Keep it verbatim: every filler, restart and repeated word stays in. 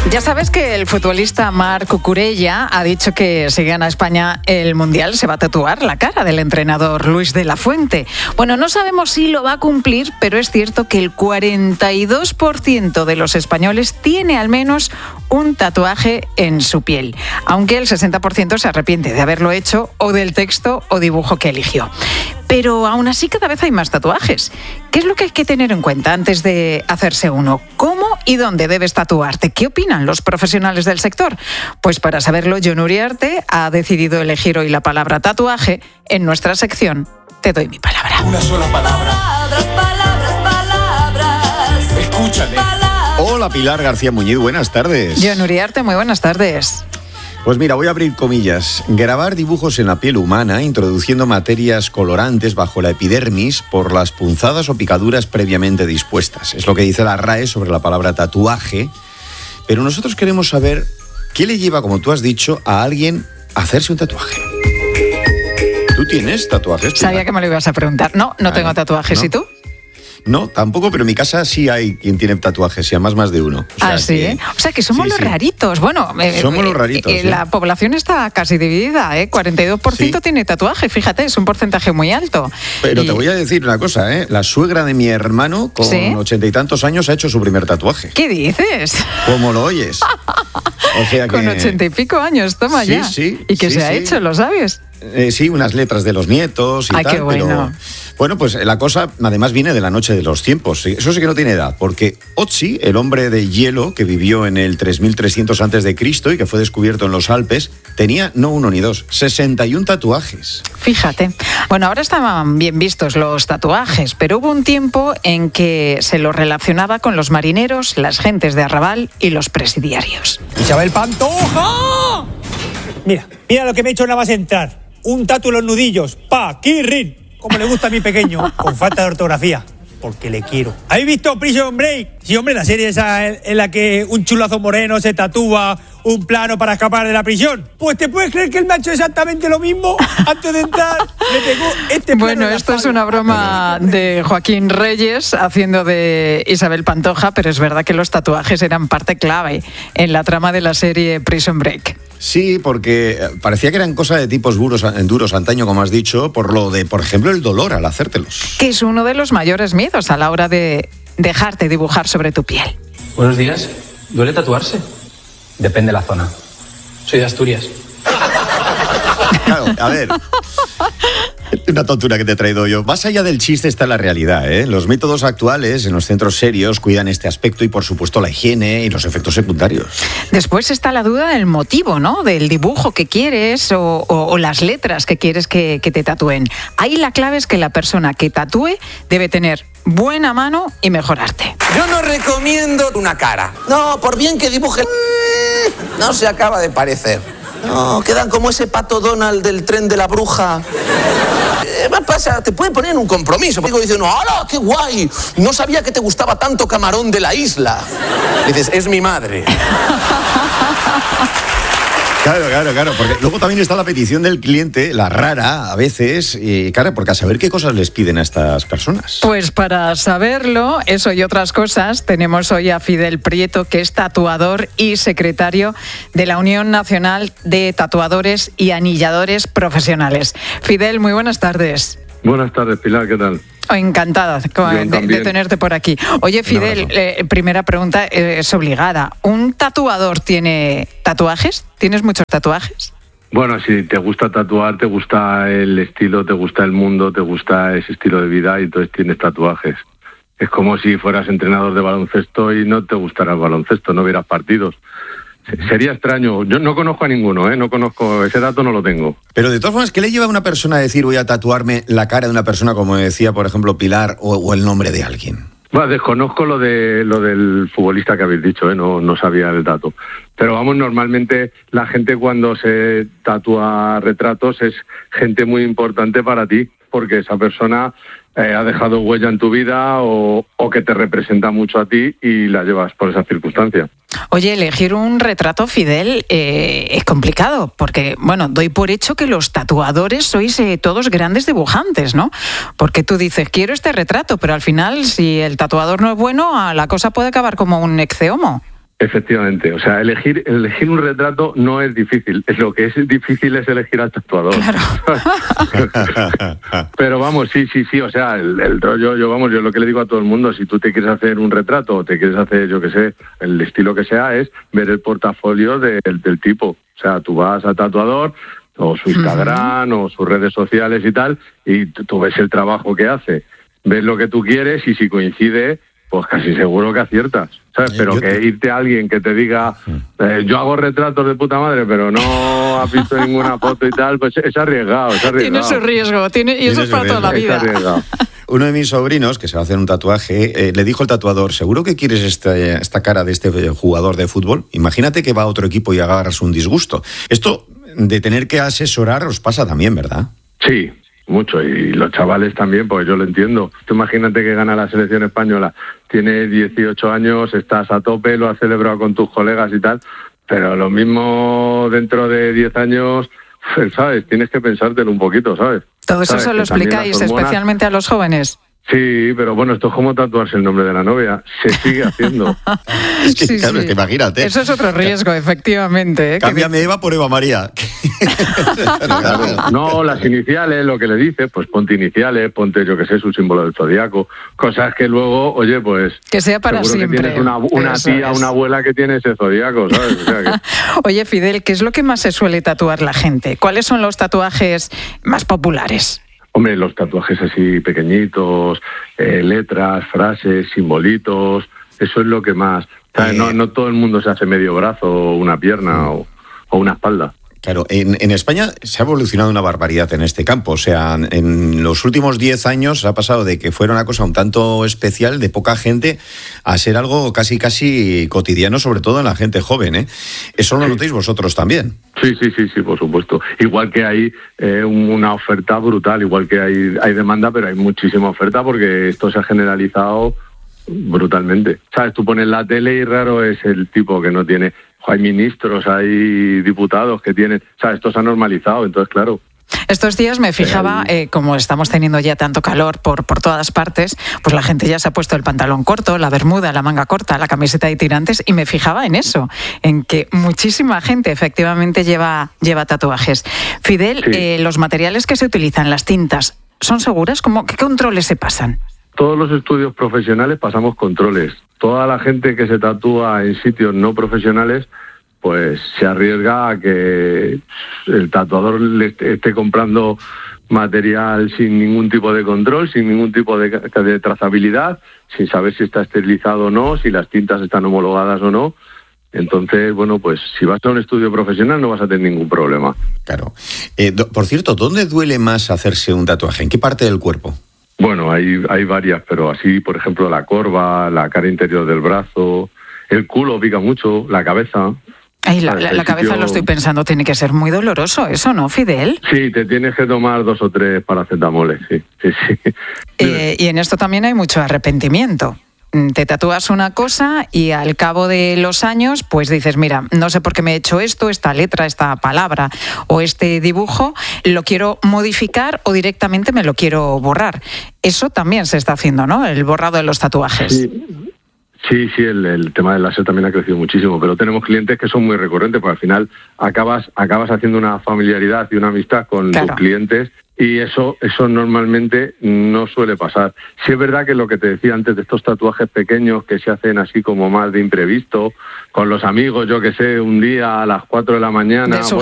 Ya sabes que el futbolista Marc Cucurella ha dicho que si gana España el Mundial se va a tatuar la cara del entrenador Luis de la Fuente. Bueno, no sabemos si lo va a cumplir, pero es cierto que el cuarenta y dos por ciento de los españoles tiene al menos un tatuaje en su piel, aunque el sesenta por ciento se arrepiente de haberlo hecho o del texto o dibujo que eligió. Pero aún así cada vez hay más tatuajes. ¿Qué es lo que hay que tener en cuenta antes de hacerse uno? ¿Cómo y dónde debes tatuarte? ¿Qué opinan los profesionales del sector? Pues para saberlo, Jon Uriarte ha decidido elegir hoy la palabra tatuaje en nuestra sección Te doy mi palabra. Una sola palabra. Palabras, palabras, palabras. Escúchale. Hola Pilar García Muñiz, buenas tardes. Jon Uriarte, muy buenas tardes. Pues mira, voy a abrir comillas. Grabar dibujos en la piel humana, introduciendo materias colorantes bajo la epidermis por las punzadas o picaduras previamente dispuestas. Es lo que dice la R A E sobre la palabra tatuaje. Pero nosotros queremos saber qué le lleva, como tú has dicho, a alguien a hacerse un tatuaje. ¿Tú tienes tatuajes, Pilar? Sabía que me lo ibas a preguntar. No, no ah, tengo tatuajes. ¿No? ¿Y tú? No, tampoco, pero en mi casa sí hay quien tiene tatuajes, y además más de uno. O sea, ah, sí, que... o sea que somos sí, los sí. raritos. Bueno, eh, somos los raritos. Eh, ¿sí? La población está casi dividida, ¿eh? cuarenta y dos por ciento sí. tiene tatuaje, fíjate, es un porcentaje muy alto. Pero y... te voy a decir una cosa, ¿eh? La suegra de mi hermano, con ¿Sí? ochenta y tantos años, ha hecho su primer tatuaje. ¿Qué dices? ¿Cómo lo oyes? O sea que... Con ochenta y pico años, toma sí, ya. Sí, ¿Y qué sí, se ha sí. hecho, lo sabes? Eh, sí, unas letras de los nietos y Ay, tal, qué bueno. pero bueno, pues la cosa además viene de la noche de los tiempos. Eso sí que no tiene edad, porque Otzi, el hombre de hielo que vivió en el tres mil trescientos antes de Cristo y que fue descubierto en los Alpes, tenía no uno ni dos, sesenta y uno tatuajes. Fíjate. Bueno, ahora estaban bien vistos los tatuajes, pero hubo un tiempo en que se los relacionaba con los marineros, las gentes de arrabal y los presidiarios. ¡Isabel Pantoja! Mira, mira lo que me he hecho nada más entrar. Un tatu en los nudillos. Pa, Kirrin. Como le gusta a mi pequeño. Con falta de ortografía. Porque le quiero. ¿Habéis visto Prison Break? Sí, hombre, la serie esa en la que un chulazo moreno se tatúa un plano para escapar de la prisión. Pues te puedes creer que él me ha hecho exactamente lo mismo. Antes de entrar, me pegó este plano. Bueno, esto es una broma de Joaquín Reyes haciendo de Isabel Pantoja, pero es verdad que los tatuajes eran parte clave en la trama de la serie Prison Break. Sí, porque parecía que eran cosas de tipos duros, duros antaño, como has dicho, por lo de, por ejemplo, el dolor al hacértelos. Que es uno de los mayores miedos a la hora de dejarte dibujar sobre tu piel. Buenos días. ¿Duele tatuarse? Depende de la zona. Soy de Asturias. Claro, a ver... Una tontura que te he traído yo. Más allá del chiste está la realidad, ¿eh? Los métodos actuales en los centros serios cuidan este aspecto y, por supuesto, la higiene y los efectos secundarios. Después está la duda del motivo, ¿no? Del dibujo que quieres o, o, o las letras que quieres que, que te tatúen. Ahí la clave es que la persona que tatúe debe tener buena mano y mejorarte. Yo no recomiendo una cara. No, por bien que dibuje... No se acaba de parecer. No, quedan como ese pato Donald del tren de la bruja. ¿Qué pasa? Te puede poner en un compromiso. Digo, dice, no, ¡hola, qué guay! No sabía que te gustaba tanto Camarón de la Isla. Dices, es mi madre. Claro, claro, claro, porque luego también está la petición del cliente, la rara a veces, y claro, porque a saber qué cosas les piden a estas personas. Pues para saberlo, eso y otras cosas, tenemos hoy a Fidel Prieto, que es tatuador y secretario de la Unión Nacional de Tatuadores y Anilladores Profesionales. Fidel, muy buenas tardes. Buenas tardes, Pilar, ¿qué tal? Encantada de, de tenerte por aquí. Oye, Fidel, eh, primera pregunta eh, es obligada. ¿Un tatuador tiene tatuajes? ¿Tienes muchos tatuajes? Bueno, si te gusta tatuar, te gusta el estilo, te gusta el mundo, te gusta ese estilo de vida y entonces tienes tatuajes. Es como si fueras entrenador de baloncesto y no te gustara el baloncesto, no vieras partidos. Sería extraño. Yo no conozco a ninguno, ¿eh? No conozco, ese dato no lo tengo. Pero de todas formas, ¿qué le lleva a una persona a decir voy a tatuarme la cara de una persona, como decía, por ejemplo, Pilar, o, o el nombre de alguien? Bueno, desconozco lo de lo del futbolista que habéis dicho, ¿eh? No, no sabía el dato. Pero vamos, normalmente la gente cuando se tatúa retratos es gente muy importante para ti, porque esa persona eh, ha dejado huella en tu vida o, o que te representa mucho a ti y la llevas por esa circunstancia. Oye, elegir un retrato, Fidel, eh, es complicado, porque, bueno, doy por hecho que los tatuadores sois eh, todos grandes dibujantes, ¿no? Porque tú dices, quiero este retrato, pero al final, si el tatuador no es bueno, la cosa puede acabar como un ecceomo. Efectivamente, o sea, elegir elegir un retrato no es difícil, es lo que es difícil es elegir al tatuador. Claro. Pero vamos, sí, sí, sí, o sea, el, el rollo, yo vamos, yo lo que le digo a todo el mundo, si tú te quieres hacer un retrato o te quieres hacer, yo qué sé, el estilo que sea, es ver el portafolio de, del, del tipo. O sea, tú vas al tatuador, o su Instagram, uh-huh. o sus redes sociales y tal, y tú ves el trabajo que hace, ves lo que tú quieres y si coincide, pues casi seguro que aciertas, ¿sabes? Pero yo que te... irte a alguien que te diga, eh, yo hago retratos de puta madre, pero no has visto ninguna foto y tal, pues es arriesgado, es arriesgado. Tiene su riesgo, tiene, y eso es para riesgo. Toda la vida. Es arriesgado. Uno de mis sobrinos, que se va a hacer un tatuaje, eh, le dijo al tatuador, ¿seguro que quieres este, esta cara de este jugador de fútbol? Imagínate que va a otro equipo y agarras un disgusto. Esto de tener que asesorar os pasa también, ¿verdad? Sí. Mucho, y los chavales también, pues yo lo entiendo. Tú imagínate que gana la selección española, tienes dieciocho años, estás a tope, lo has celebrado con tus colegas y tal, pero lo mismo dentro de diez años, ¿sabes? Tienes que pensártelo un poquito, ¿sabes? Todo eso se lo explicáis, hormonas... especialmente a los jóvenes. Sí, pero bueno, esto es como tatuarse el nombre de la novia. Se sigue haciendo. Es que, sí, claro, sí. es que imagínate. Eso es otro riesgo, efectivamente. ¿eh? Cámbiame Eva por Eva María. Claro, no, las iniciales, lo que le dices, pues ponte iniciales, ponte, yo que sé, su símbolo del zodiaco. Cosas que luego, oye, pues... Que sea para siempre. Que tienes una, una tía, es. una abuela que tiene ese zodiaco, ¿sabes? O sea que... Oye, Fidel, ¿qué es lo que más se suele tatuar la gente? ¿Cuáles son los tatuajes más populares? Hombre, los tatuajes así pequeñitos, eh, letras, frases, simbolitos, eso es lo que más... ¿sabes? No, no todo el mundo se hace medio brazo, una pierna o, o una espalda. Claro, en, en España se ha evolucionado una barbaridad en este campo. O sea, en los últimos diez años ha pasado de que fuera una cosa un tanto especial, de poca gente, a ser algo casi casi cotidiano, sobre todo en la gente joven, ¿eh? Eso lo sí. notáis vosotros también. Sí, sí, sí, sí, por supuesto. Igual que hay eh, una oferta brutal, igual que hay, hay demanda, pero hay muchísima oferta porque esto se ha generalizado brutalmente. ¿Sabes? Tú pones la tele y raro es el tipo que no tiene... Hay ministros, hay diputados que tienen... O sea, esto se ha normalizado, entonces, claro... Estos días me fijaba, eh, como estamos teniendo ya tanto calor por, por todas partes, pues la gente ya se ha puesto el pantalón corto, la bermuda, la manga corta, la camiseta de tirantes, y me fijaba en eso, en que muchísima gente efectivamente lleva, lleva tatuajes. Fidel, sí. eh, los materiales que se utilizan, las tintas, ¿son seguras? ¿Cómo, ¿Qué controles se pasan? Todos los estudios profesionales pasamos controles. Toda la gente que se tatúa en sitios no profesionales, pues se arriesga a que el tatuador le esté comprando material sin ningún tipo de control, sin ningún tipo de, de trazabilidad, sin saber si está esterilizado o no, si las tintas están homologadas o no. Entonces, bueno, pues si vas a un estudio profesional no vas a tener ningún problema. Claro. Eh, do, por cierto, ¿dónde duele más hacerse un tatuaje? ¿En qué parte del cuerpo? Bueno, hay, hay varias, pero así, por ejemplo, la corva, la cara interior del brazo, el culo pica mucho, la cabeza. Ay, la, la, la cabeza sitio... lo estoy pensando, tiene que ser muy doloroso eso, ¿no, Fidel? Sí, te tienes que tomar dos o tres paracetamoles, sí, sí, sí. Eh, y en esto también hay mucho arrepentimiento. Te tatúas una cosa y al cabo de los años, pues dices, mira, no sé por qué me he hecho esto, esta letra, esta palabra o este dibujo, lo quiero modificar o directamente me lo quiero borrar. Eso también se está haciendo, ¿no? El borrado de los tatuajes. Sí. Sí, sí, el, el tema del láser también ha crecido muchísimo, pero tenemos clientes que son muy recurrentes, porque al final acabas acabas haciendo una familiaridad y una amistad con claro. tus clientes y eso eso normalmente no suele pasar. Sí es verdad que lo que te decía antes de estos tatuajes pequeños que se hacen así como más de imprevisto, con los amigos, yo que sé, un día a las cuatro de la mañana, de